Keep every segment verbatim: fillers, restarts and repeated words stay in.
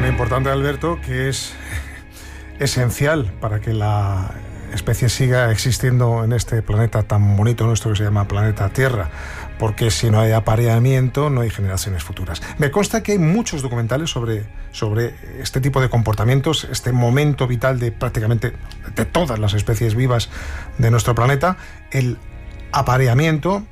tan importante, Alberto, que es esencial para que la especie siga existiendo en este planeta tan bonito nuestro que se llama planeta Tierra, porque si no hay apareamiento no hay generaciones futuras. Me consta que hay muchos documentales sobre, sobre este tipo de comportamientos, este momento vital de prácticamente de todas las especies vivas de nuestro planeta, el apareamiento.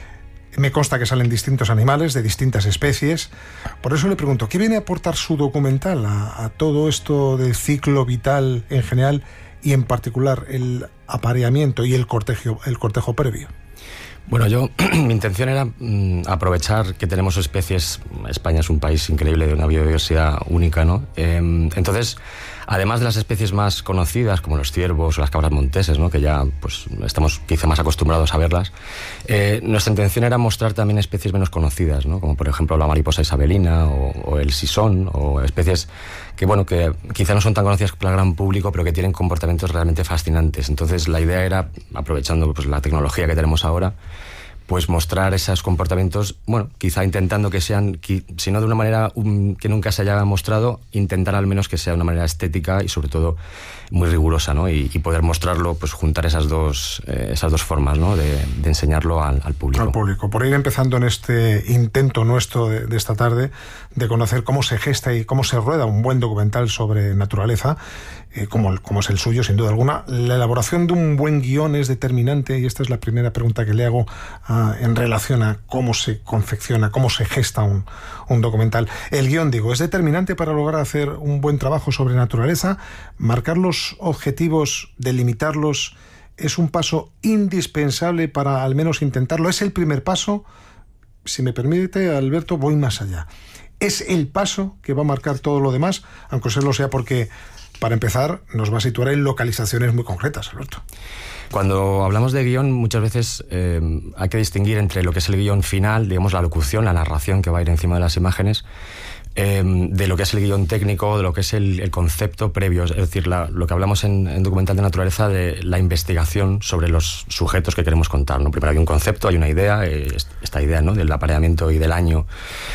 Me consta que salen distintos animales de distintas especies. Por eso le pregunto, ¿qué viene a aportar su documental a, a todo esto del ciclo vital en general y en particular el apareamiento y el cortejo, el cortejo previo? Bueno, yo, mi intención era mmm, aprovechar que tenemos especies. España es un país increíble, de una biodiversidad única, ¿no? Eh, entonces, además de las especies más conocidas, como los ciervos o las cabras monteses, ¿no?, que ya pues estamos quizá más acostumbrados a verlas, eh, nuestra intención era mostrar también especies menos conocidas, ¿no?, como por ejemplo la mariposa isabelina o, o el sisón, o especies que, bueno, que quizá no son tan conocidas por el gran público, pero que tienen comportamientos realmente fascinantes. Entonces la idea era, aprovechando pues la tecnología que tenemos ahora, pues mostrar esos comportamientos, bueno, quizá intentando que sean, si no de una manera um, que nunca se haya mostrado, intentar al menos que sea de una manera estética y sobre todo muy rigurosa, ¿no? Y, y poder mostrarlo, pues juntar esas dos, eh, esas dos formas, ¿no?, de, de enseñarlo al, al público. Al público. Por ir empezando en este intento nuestro de, de esta tarde, de conocer cómo se gesta y cómo se rueda un buen documental sobre naturaleza, eh, como, como es el suyo, sin duda alguna. La elaboración de un buen guión es determinante, y esta es la primera pregunta que le hago uh, en relación a cómo se confecciona, cómo se gesta un, un documental. El guión, digo, es determinante para lograr hacer un buen trabajo sobre naturaleza. Marcar los objetivos, delimitarlos, es un paso indispensable para al menos intentarlo. Es el primer paso. Si me permite, Alberto, voy más allá. Es el paso que va a marcar todo lo demás, aunque se lo sea, porque para empezar nos va a situar en localizaciones muy concretas, Alberto. Cuando hablamos de guión, muchas veces eh, hay que distinguir entre lo que es el guión final, digamos la locución, la narración que va a ir encima de las imágenes, eh, de lo que es el guión técnico, de lo que es el, el concepto previo, es decir, la, lo que hablamos en, en documental de naturaleza, de la investigación sobre los sujetos que queremos contar, ¿no? Primero hay un concepto, hay una idea, eh, esta idea, ¿no?, del apareamiento y del año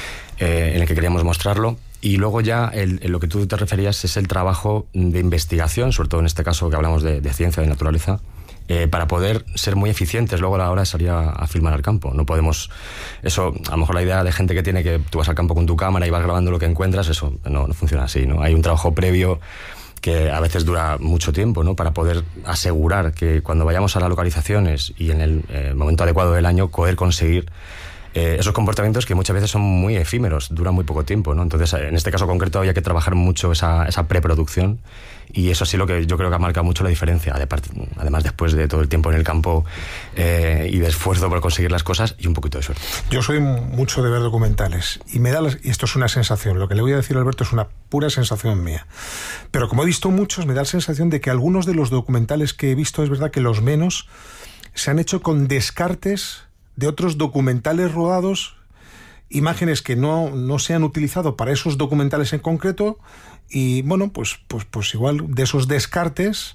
eh, en el que queríamos mostrarlo. Y luego ya el, el, lo que tú te referías es el trabajo de investigación, sobre todo en este caso que hablamos de, de ciencia, de naturaleza, eh, para poder ser muy eficientes luego a la hora de salir a, a filmar al campo. No podemos, eso, a lo mejor la idea de gente que tiene que tú vas al campo con tu cámara y vas grabando lo que encuentras, eso no, no funciona así, ¿no? Hay un trabajo previo que a veces dura mucho tiempo, ¿no?, para poder asegurar que cuando vayamos a las localizaciones y en el eh, momento adecuado del año poder conseguir Eh, esos comportamientos que muchas veces son muy efímeros, duran muy poco tiempo, ¿no? Entonces, en este caso concreto había que trabajar mucho esa, esa preproducción, y eso sí lo que yo creo que ha marcado mucho la diferencia. Además, después de todo el tiempo en el campo eh, y de esfuerzo por conseguir las cosas y un poquito de suerte. Yo soy mucho de ver documentales y me da las, y esto es una sensación, lo que le voy a decir a Alberto es una pura sensación mía, pero como he visto muchos, me da la sensación de que algunos de los documentales que he visto, es verdad que los menos, se han hecho con descartes de otros documentales rodados, imágenes que no, no se han utilizado para esos documentales en concreto, y bueno, pues, pues, pues igual de esos descartes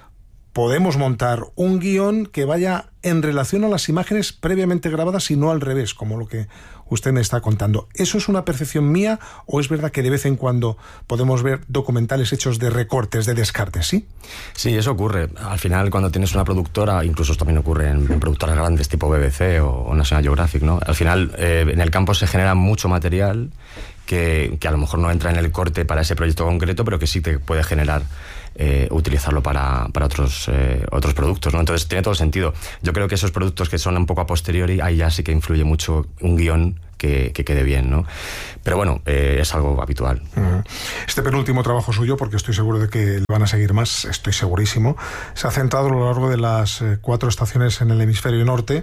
podemos montar un guión que vaya en relación a las imágenes previamente grabadas y no al revés, como lo que usted me está contando. ¿Eso es una percepción mía o es verdad que de vez en cuando podemos ver documentales hechos de recortes, de descartes, sí? Sí, eso ocurre. Al final, cuando tienes una productora, incluso esto también ocurre en, en productoras grandes tipo B B C o, o National Geographic, ¿no? Al final, eh, en el campo se genera mucho material que, que a lo mejor no entra en el corte para ese proyecto concreto, pero que sí te puede generar Eh, utilizarlo para, para otros, eh, otros productos, ¿no? Entonces tiene todo sentido. Yo creo que esos productos que son un poco a posteriori, ahí ya sí que influye mucho un guión que, que quede bien, ¿no? Pero bueno, eh, es algo habitual. Este penúltimo trabajo suyo, porque estoy seguro de que van a seguir más, estoy segurísimo, se ha centrado a lo largo de las eh, cuatro estaciones en el hemisferio norte.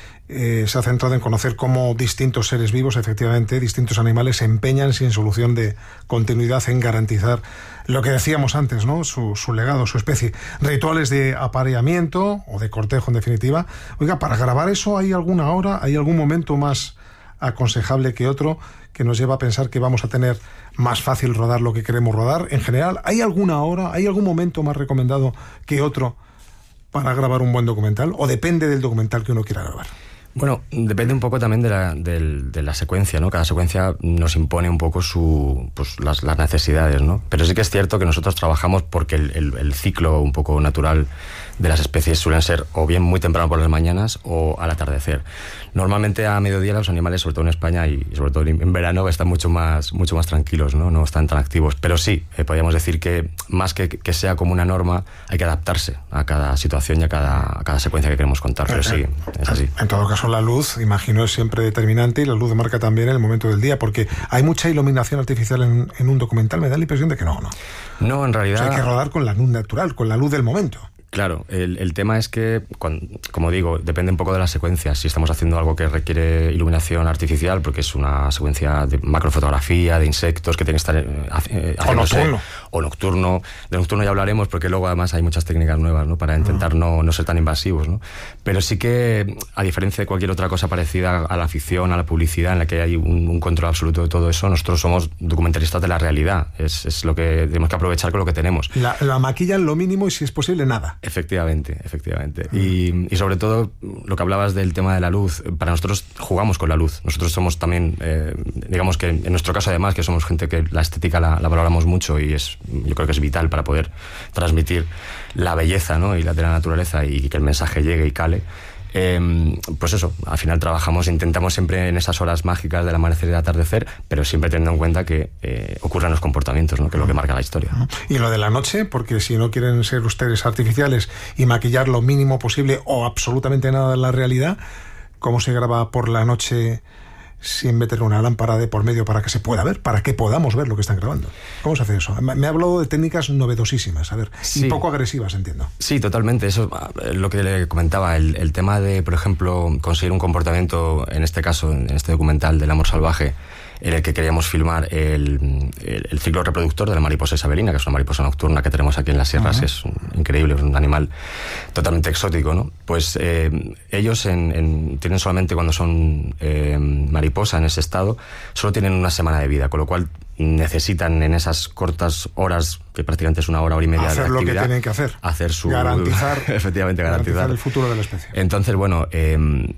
Eh, se ha centrado en conocer cómo distintos seres vivos, efectivamente, distintos animales, se empeñan sin solución de continuidad en garantizar lo que decíamos antes, ¿no? Su, su legado, su especie. Rituales de apareamiento o de cortejo, en definitiva. Oiga, para grabar eso, ¿hay alguna hora, hay algún momento más aconsejable que otro que nos lleva a pensar que vamos a tener más fácil rodar lo que queremos rodar? En general, ¿hay alguna hora, hay algún momento más recomendado que otro para grabar un buen documental? ¿O depende del documental que uno quiera grabar? Bueno, depende un poco también de la, de, de la secuencia, ¿no? Cada secuencia nos impone un poco su, pues, las, las necesidades, ¿no? Pero sí que es cierto que nosotros trabajamos porque el, el, el ciclo un poco natural de las especies suelen ser o bien muy temprano por las mañanas o al atardecer. Normalmente a mediodía los animales, sobre todo en España y sobre todo en verano, están mucho más, mucho más tranquilos, ¿no? No están tan activos. Pero sí, eh, podríamos decir que más que, que sea como una norma, hay que adaptarse a cada situación y a cada, a cada secuencia que queremos contar. Pero sí, es así. En todo caso, la luz, imagino, es siempre determinante, y la luz marca también el momento del día, porque hay mucha iluminación artificial en, en un documental. Me da la impresión de que no, ¿no? No, en realidad... O sea, hay que rodar con la luz natural, con la luz del momento. Claro, el, el tema es que, cuando, como digo, depende un poco de las secuencias. Si estamos haciendo algo que requiere iluminación artificial, porque es una secuencia de macrofotografía, de insectos que tiene que estar eh, o nocturno. O nocturno. De nocturno ya hablaremos, porque luego además hay muchas técnicas nuevas, ¿no? Para intentar uh-huh. no, no ser tan invasivos, ¿no? Pero sí que, a diferencia de cualquier otra cosa parecida a la ficción, a la publicidad, en la que hay un, un control absoluto de todo eso, nosotros somos documentalistas de la realidad. Es, es lo que tenemos que aprovechar con lo que tenemos. La, la maquillan lo mínimo y, si es posible, nada. Efectivamente, efectivamente. Y, y sobre todo, lo que hablabas del tema de la luz, para nosotros jugamos con la luz. Nosotros somos también, eh, digamos que en nuestro caso además, que somos gente que la estética la, la valoramos mucho y es, yo creo que es vital para poder transmitir la belleza, ¿no? Y la de la naturaleza, y que el mensaje llegue y cale. Eh, pues eso, al final trabajamos, intentamos siempre en esas horas mágicas del amanecer y del atardecer, pero siempre teniendo en cuenta que eh, ocurran los comportamientos, ¿no? Que es lo que marca la historia. Y lo de la noche, porque si no quieren ser ustedes artificiales y maquillar lo mínimo posible o absolutamente nada de la realidad, ¿cómo se graba por la noche sin meter una lámpara de por medio para que se pueda ver, para que podamos ver lo que están grabando? ¿Cómo se hace eso? Me ha hablado de técnicas novedosísimas, a ver, sí. Y poco agresivas, entiendo. Sí, totalmente. Eso es lo que le comentaba, el, el tema de, por ejemplo, conseguir un comportamiento, en este caso, en este documental del amor salvaje, en el que queríamos filmar el, el, el ciclo reproductor de la mariposa isabelina, que es una mariposa nocturna que tenemos aquí en las sierras, uh-huh. Es un, increíble, es un animal totalmente exótico, ¿no? Pues eh, ellos en, en, tienen solamente, cuando son eh, mariposa en ese estado, solo tienen una semana de vida, con lo cual necesitan en esas cortas horas, que prácticamente es una hora, hora y media hacer de actividad, lo que tienen que hacer, hacer su garantizar, efectivamente garantizar, garantizar el futuro de la especie. Entonces, bueno, eh,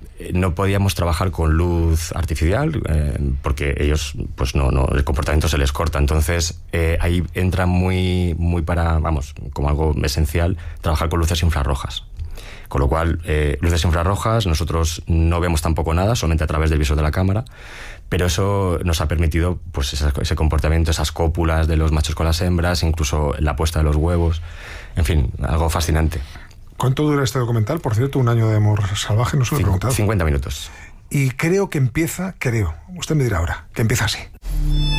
no podíamos trabajar con luz artificial eh, porque ellos, pues no, no, el comportamiento se les corta. Entonces, eh, ahí entra muy, muy para, vamos, como algo esencial, trabajar con luces infrarrojas. Con lo cual, eh, luces infrarrojas, nosotros no vemos tampoco nada, solamente a través del visor de la cámara, pero eso nos ha permitido, pues, ese, ese comportamiento, esas cópulas de los machos con las hembras, incluso la puesta de los huevos, en fin, algo fascinante. ¿Cuánto dura este documental? Por cierto, un año de amor salvaje, no se lo he preguntado. cincuenta minutos. Y creo que empieza, creo, usted me dirá ahora, que empieza así.